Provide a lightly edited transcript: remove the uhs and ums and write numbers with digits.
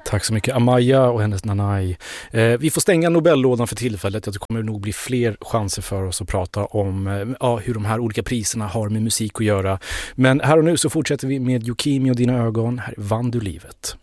Tack så mycket Amaya och hennes Nanai. Vi får stänga Nobellådan för tillfället. Det kommer nog bli fler chanser för oss att prata om hur de här olika priserna har med musik att göra. Men här och nu så fortsätter vi med Yukimi och dina ögon. Här vann du livet.